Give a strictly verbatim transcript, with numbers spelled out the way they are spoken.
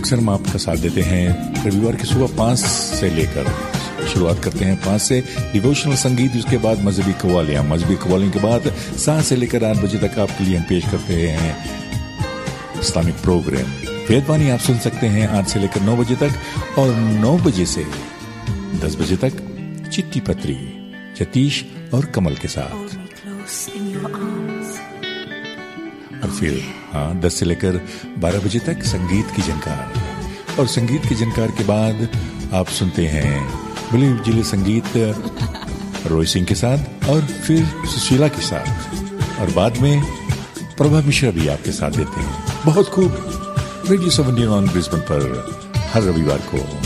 अक्सर हम आपका साथ देते हैं रविवार की सुबह पाँच से लेकर, शुरुआत करते हैं पाँच से डिवोशनल संगीत, उसके बाद मजहबी कव्वालियाँ, मजहबी कव्वालियों के बाद सात से लेकर आठ बजे तक आपके लिए हम पेश करते हैं इस्लामिक प्रोग्राम। वेदवाणी आप सुन सकते हैं आठ से लेकर नौ बजे तक, और नौ बजे से दस बजे तक चिट्ठी पत्री जतीश और कमल के साथ। और फिर हाँ दस से लेकर बारह बजे तक संगीत की झनकार, और संगीत की झनकार के बाद आप सुनते हैं मिली जुली संगीत रोय सिंह के साथ और फिर सुशीला के साथ, और बाद में प्रभा मिश्रा भी आपके साथ देते हैं। बहुत खूब रेडियो सेवन ऑन ब्रिस्बेन पर हर रविवार को।